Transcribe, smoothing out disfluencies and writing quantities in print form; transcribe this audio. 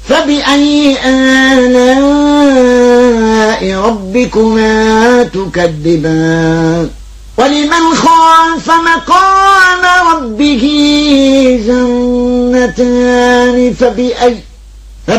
فبأي آلاء ربكما تكذبان ولمن خاف مقام ربه جنتان فبأي